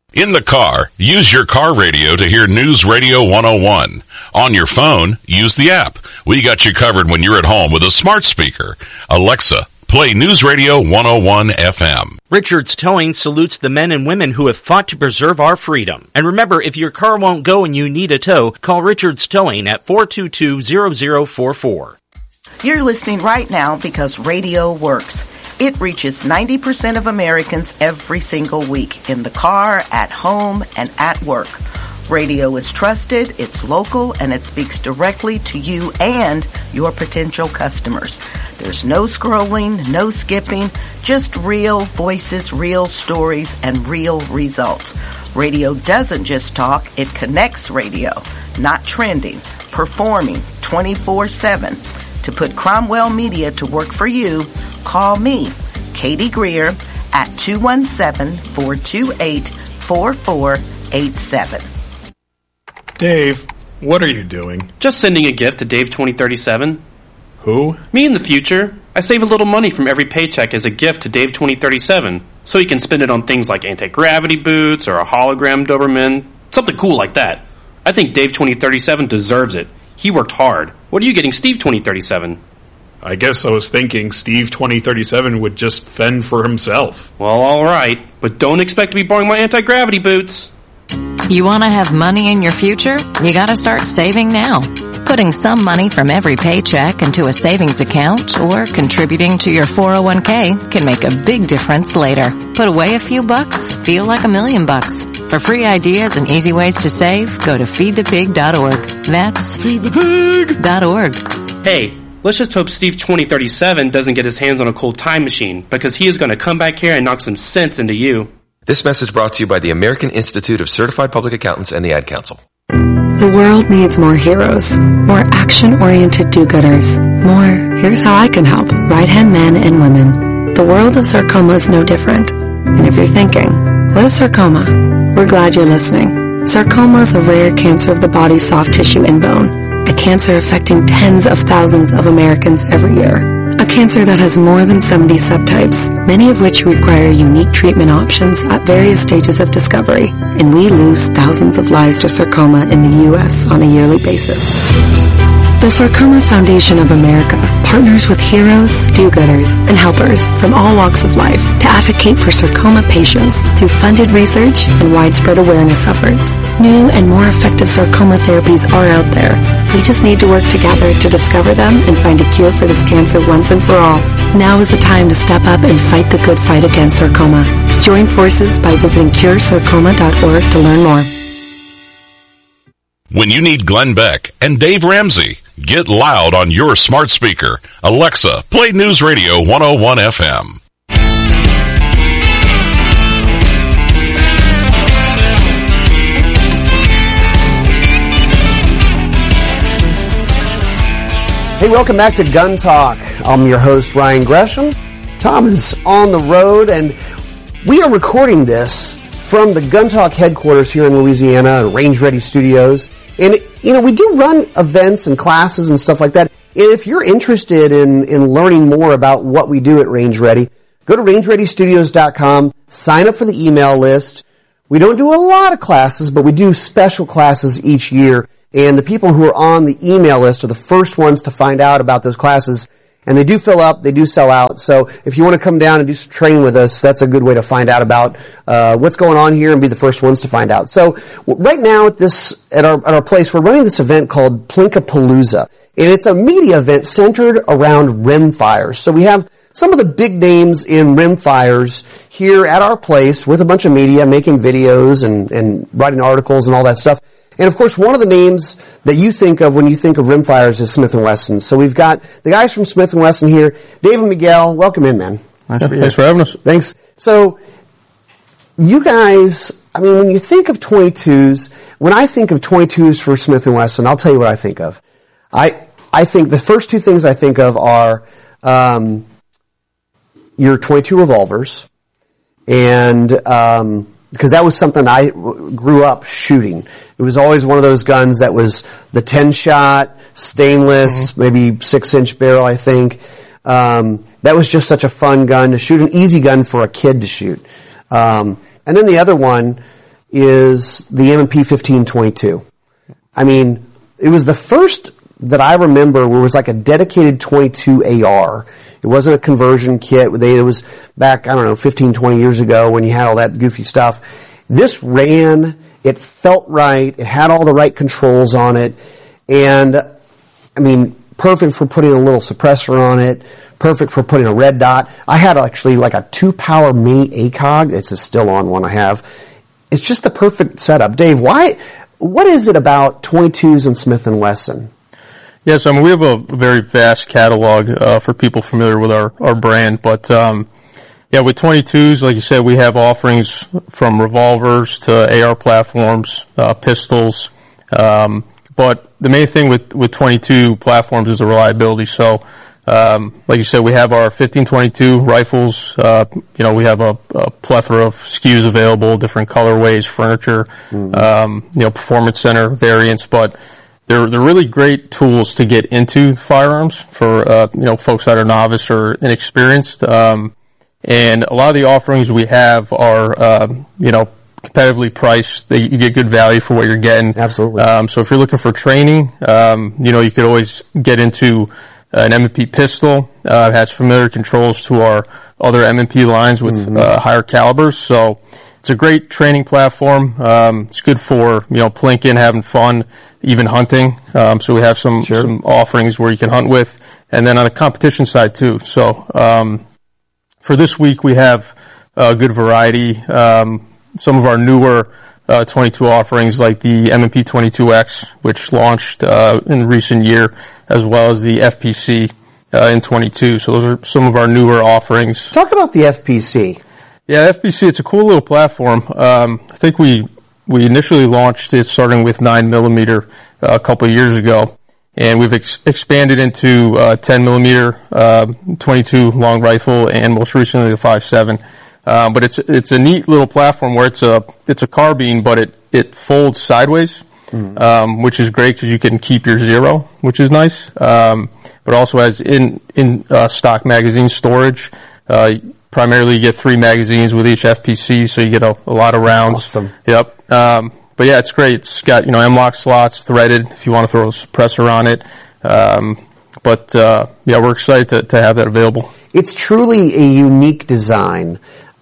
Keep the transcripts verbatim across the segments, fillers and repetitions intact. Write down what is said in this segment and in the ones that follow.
In the car, use your car radio to hear News Radio one oh one. On your phone, use the app. We got you covered when you're at home with a smart speaker. Alexa, play News Radio one oh one F M. Richards Towing salutes the men and women who have fought to preserve our freedom. And remember, if your car won't go and you need a tow, call Richards Towing at four two two, zero zero four four. You're listening right now because radio works. It reaches ninety percent of Americans every single week, in the car, at home, and at work. Radio is trusted, it's local, and it speaks directly to you and your potential customers. There's no scrolling, no skipping, just real voices, real stories, and real results. Radio doesn't just talk, it connects radio, not trending, performing twenty-four seven. To put Cromwell Media to work for you, call me, Katie Greer, at two one seven, four two eight, four four eight seven. Dave, what are you doing? Just sending a gift to Dave twenty thirty-seven. Who? Me in the future. I save a little money from every paycheck as a gift to Dave twenty thirty-seven, so he can spend it on things like anti-gravity boots or a hologram Doberman, something cool like that. I think Dave twenty thirty-seven deserves it. He worked hard. What are you getting Steve twenty thirty-seven? I guess I was thinking Steve twenty thirty-seven would just fend for himself. Well, alright, but don't expect to be borrowing my anti-gravity boots. You want to have money in your future? You got to start saving now. Putting some money from every paycheck into a savings account or contributing to your four oh one k can make a big difference later. Put away a few bucks, feel like a million bucks. For free ideas and easy ways to save, go to feed the pig dot org. That's feed the pig dot org. Hey, let's just hope Steve twenty thirty-seven doesn't get his hands on a cold time machine, because he is going to come back here and knock some sense into you. This message brought to you by the American Institute of Certified Public Accountants and the Ad Council. The world needs more heroes, more action-oriented do-gooders, more here's how I can help right-hand men and women. The world of sarcoma is no different. And if you're thinking, what is sarcoma? We're glad you're listening. Sarcoma is a rare cancer of the body's soft tissue and bone, a cancer affecting tens of thousands of Americans every year. A cancer that has more than seventy subtypes, many of which require unique treatment options at various stages of discovery, and we lose thousands of lives to sarcoma in the U S on a yearly basis. The Sarcoma Foundation of America partners with heroes, do-gooders, and helpers from all walks of life to advocate for sarcoma patients through funded research and widespread awareness efforts. New and more effective sarcoma therapies are out there. We just need to work together to discover them and find a cure for this cancer once and for all. Now is the time to step up and fight the good fight against sarcoma. Join forces by visiting cure sarcoma dot org to learn more. When you need Glenn Beck and Dave Ramsey, get loud on your smart speaker. Alexa, play News Radio one oh one F M. Hey, welcome back to Gun Talk. I'm your host, Ryan Gresham. Tom is on the road, and we are recording this from the Gun Talk headquarters here in Louisiana, Range Ready Studios. And, you know, we do run events and classes and stuff like that. And if you're interested in, in learning more about what we do at Range Ready, go to range ready studios dot com, sign up for the email list. We don't do a lot of classes, but we do special classes each year. And the people who are on the email list are the first ones to find out about those classes. And they do fill up, they do sell out. So if you want to come down and do some training with us, that's a good way to find out about uh what's going on here and be the first ones to find out. So right now at this at our at our place, we're running this event called Plinkapalooza. And it's a media event centered around rimfires. So we have some of the big names in rimfires here at our place with a bunch of media making videos and, and writing articles and all that stuff. And of course, one of the names that you think of when you think of rimfires is Smith and Wesson. So we've got the guys from Smith and Wesson here. Dave and Miguel, welcome in, man. Nice yeah, to be here. Thanks for having us. Thanks. So you guys, I mean, when you think of twenty-twos, when I think of twenty-twos for Smith and Wesson, I'll tell you what I think of. I I think the first two things I think of are um, your twenty-two revolvers, and um, because that was something I grew up shooting. It was always one of those guns that was the ten-shot, stainless, mm-hmm. maybe six-inch barrel, I think. Um, that was just such a fun gun to shoot, an easy gun for a kid to shoot. Um, and then the other one is the M and P fifteen twenty-two. I mean, it was the first that I remember where it was like a dedicated twenty-two A R. It wasn't a conversion kit. They, it was back, I don't know, fifteen, twenty years ago when you had all that goofy stuff. This ran, it felt right, it had all the right controls on it, and, I mean, perfect for putting a little suppressor on it, perfect for putting a red dot. I had actually like a two-power mini A C O G. It's a still on one I have. It's just the perfect setup. Dave, why, what is it about twenty-twos and Smith and Wesson? Yes, I mean, we have a very vast catalog uh, for people familiar with our, our brand, but um, yeah, with twenty-twos, like you said, we have offerings from revolvers to A R platforms, uh, pistols, um, but the main thing with, with twenty-two platforms is the reliability. So, um, like you said, we have our fifteen twenty-two rifles. Uh, you know, we have a, a plethora of S K Us available, different colorways, furniture, mm-hmm. um, you know, performance center variants, but They're, they're really great tools to get into firearms for, uh, you know, folks that are novice or inexperienced. Um, and a lot of the offerings we have are, uh, you know, competitively priced. They, you get good value for what you're getting. Absolutely. Um, so if you're looking for training, um, you know, you could always get into an M and P pistol. Uh, it has familiar controls to our other M and P lines with, mm-hmm. uh, higher calibers. So, it's a great training platform. Um, it's good for, you know, plinking, having fun, even hunting. Um, so we have some, sure. some offerings where you can hunt with. And then on the competition side too. So, um, for this week we have a good variety. Um, some of our newer, uh, twenty-two offerings like the M and P twenty-two X, which launched, uh, in recent year, as well as the F P C, uh, in twenty-two. So those are some of our newer offerings. Talk about the F P C. Yeah, F P C, it's a cool little platform. Um, I think we, we initially launched it starting with nine millimeter uh, a couple of years ago, and we've ex- expanded into, uh, ten millimeter, uh, twenty-two long rifle, and most recently the five seven. Um, but it's, it's a neat little platform where it's a, it's a carbine, but it, it folds sideways, mm-hmm. um, which is great because you can keep your zero, which is nice. Um, but also has in, in, uh, stock magazine storage. Uh, Primarily, you get three magazines with each F P C, so you get a, a lot of rounds. That's awesome. Yep. Um, but yeah, it's great. It's got, you know, M-lock slots, threaded, if you want to throw a suppressor on it. Um, but, uh, yeah, we're excited to, to have that available. It's truly a unique design.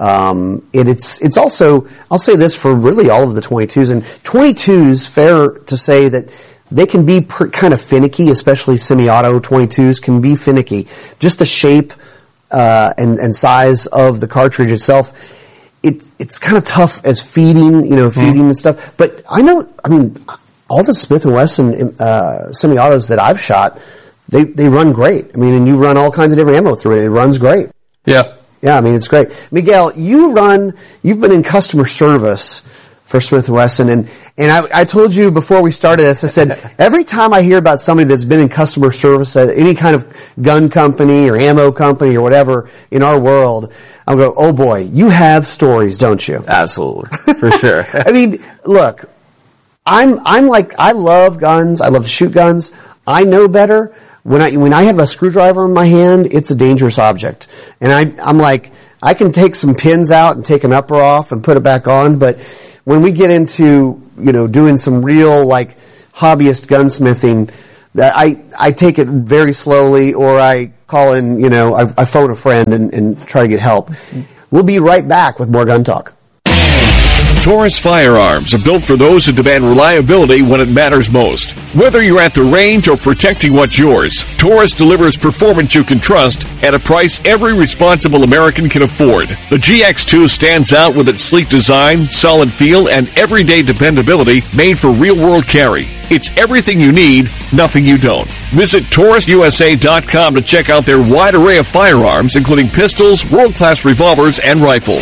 Um, and it's, it's also, I'll say this for really all of the twenty-twos, and twenty-twos, fair to say that they can be per, kind of finicky, especially semi-auto twenty-twos can be finicky. Just the shape, Uh, and, and size of the cartridge itself, it, it's kind of tough as feeding, you know, feeding mm. and stuff. But I know, I mean, all the Smith and Wesson, uh, semi-autos that I've shot, they, they run great. I mean, and you run all kinds of different ammo through it. It runs great. Yeah. Yeah, I mean, it's great. Miguel, you run, you've been in customer service for Smith and Wesson, and, and I, I told you before we started this, I said, every time I hear about somebody that's been in customer service at any kind of gun company or ammo company or whatever in our world, I'll go, oh boy, you have stories, don't you? Absolutely. For sure. I mean, look, I'm, I'm like, I love guns, I love to shoot guns, I know better. When I, when I have a screwdriver in my hand, it's a dangerous object. And I, I'm like, I can take some pins out and take an upper off and put it back on, but when we get into, you know, doing some real, like, hobbyist gunsmithing, that I, I take it very slowly, or I call in, you know, I, I phone a friend and, and try to get help. We'll be right back with more Gun Talk. Taurus firearms are built for those who demand reliability when it matters most. Whether you're at the range or protecting what's yours, Taurus delivers performance you can trust at a price every responsible American can afford. The G X two stands out with its sleek design, solid feel, and everyday dependability made for real-world carry. It's everything you need, nothing you don't. Visit Taurus U S A dot com to check out their wide array of firearms, including pistols, world-class revolvers, and rifles.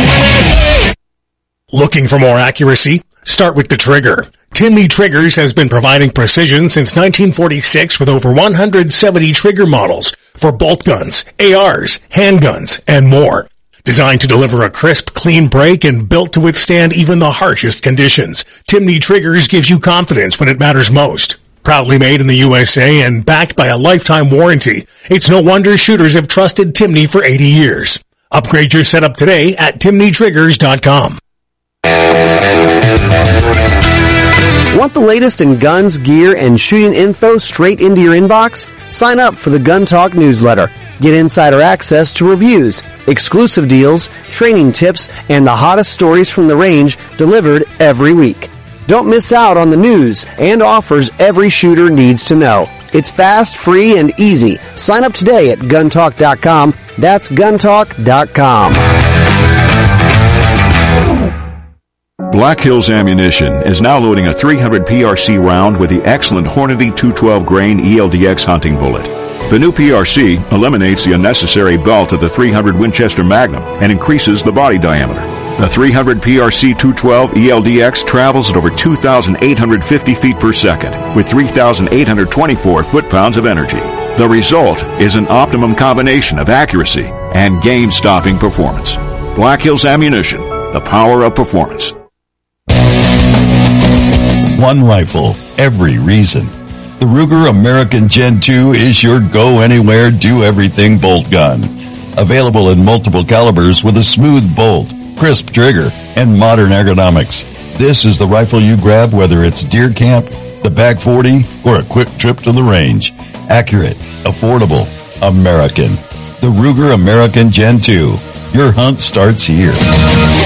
Looking for more accuracy? Start with the trigger. Timney Triggers has been providing precision since nineteen forty-six with over one hundred seventy trigger models for bolt guns, A Rs, handguns, and more. Designed to deliver a crisp, clean break and built to withstand even the harshest conditions, Timney Triggers gives you confidence when it matters most. Proudly made in the U S A and backed by a lifetime warranty, it's no wonder shooters have trusted Timney for eighty years. Upgrade your setup today at Timney Triggers dot com. Want the latest in guns, gear, and shooting info straight into your inbox? Sign up for the Gun Talk newsletter. Get insider access to reviews, exclusive deals, training tips, and the hottest stories from the range delivered every week. Don't miss out on the news and offers every shooter needs to know. It's fast, free, and easy. Sign up today at gun talk dot com. That's gun talk dot com. Black Hills Ammunition is now loading a three hundred P R C round with the excellent Hornady two twelve grain E L D X hunting bullet. The new P R C eliminates the unnecessary belt of the three hundred Winchester Magnum and increases the body diameter. The three hundred P R C two twelve E L D X travels at over two thousand eight hundred fifty feet per second with three thousand eight hundred twenty-four foot-pounds of energy. The result is an optimum combination of accuracy and game-stopping performance. Black Hills Ammunition, the power of performance. One rifle, every reason. The Ruger American Gen two is your go-anywhere, do-everything bolt gun. Available in multiple calibers with a smooth bolt, crisp trigger, and modern ergonomics. This is the rifle you grab whether it's deer camp, the Bag forty, or a quick trip to the range. Accurate, affordable, American. The Ruger American Gen two. Your hunt starts here.